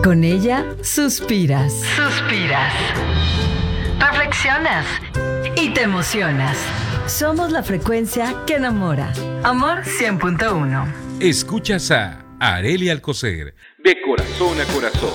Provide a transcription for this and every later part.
Con ella suspiras. Suspiras. Reflexionas. Y te emocionas. Somos la frecuencia que enamora. Amor 100.1. Escuchas a Arely Alcocer, de corazón a corazón.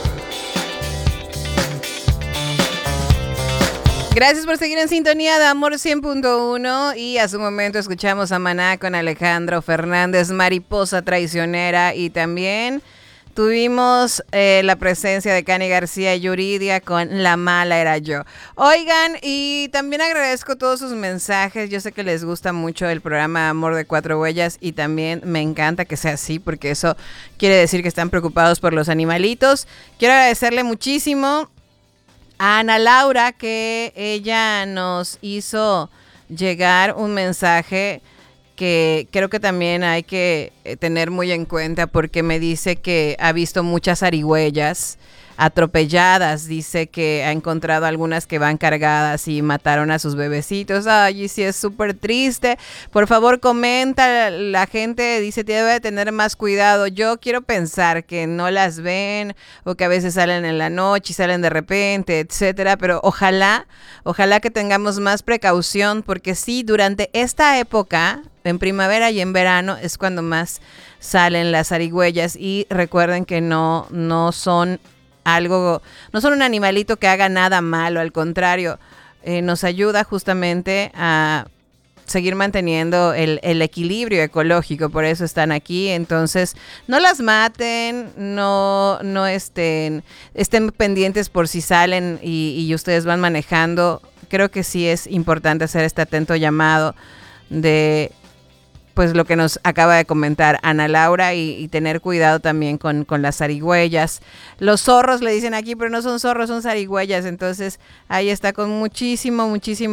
Gracias por seguir en sintonía de Amor 100.1 y a su momento escuchamos a Maná con Alejandro Fernández, Mariposa Traicionera, y también tuvimos la presencia de Cani García y Yuridia con La Mala Era Yo. Oigan, y también agradezco todos sus mensajes. Yo sé que les gusta mucho el programa Amor de Cuatro Huellas y también me encanta que sea así porque eso quiere decir que están preocupados por los animalitos. Quiero agradecerle muchísimo a Ana Laura, que ella nos hizo llegar un mensaje que creo que también hay que tener muy en cuenta, porque me dice que ha visto muchas zarigüeyas atropelladas. Dice que ha encontrado algunas que van cargadas y mataron a sus bebecitos. Ay, y sí, es súper triste. Por favor, comenta. La gente dice que debe tener más cuidado. Yo quiero pensar que no las ven o que a veces salen en la noche y salen de repente, etcétera, pero ojalá que tengamos más precaución, porque sí, durante esta época, en primavera y en verano, es cuando más salen las zarigüeyas. Y recuerden que no son un animalito que haga nada malo, al contrario, nos ayuda justamente a seguir manteniendo el equilibrio ecológico, por eso están aquí. Entonces, no las maten, no estén pendientes por si salen y ustedes van manejando. Creo que sí es importante hacer este atento llamado de pues lo que nos acaba de comentar Ana Laura y tener cuidado también con las zarigüeyas. Los zorros le dicen aquí, pero no son zorros, son zarigüeyas. Entonces ahí está, con muchísimo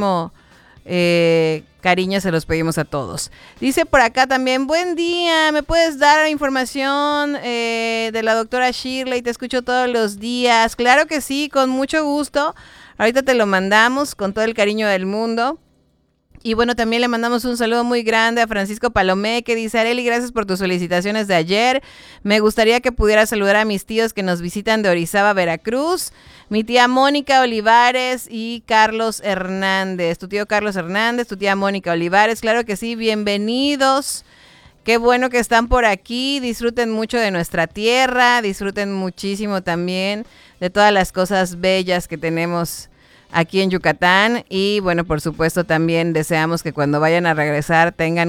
cariño se los pedimos a todos. Dice por acá también: buen día, ¿me puedes dar información de la doctora Shirley? Te escucho todos los días. Claro que sí, con mucho gusto. Ahorita te lo mandamos con todo el cariño del mundo. Y bueno, también le mandamos un saludo muy grande a Francisco Palomé, que dice: Arely, gracias por tus felicitaciones de ayer. Me gustaría que pudiera saludar a mis tíos que nos visitan de Orizaba, Veracruz. Mi tía Mónica Olivares y Carlos Hernández. Tu tío Carlos Hernández, tu tía Mónica Olivares. Claro que sí, bienvenidos. Qué bueno que están por aquí. Disfruten mucho de nuestra tierra. Disfruten muchísimo también de todas las cosas bellas que tenemos aquí en Yucatán. Y bueno, por supuesto también deseamos que cuando vayan a regresar tengan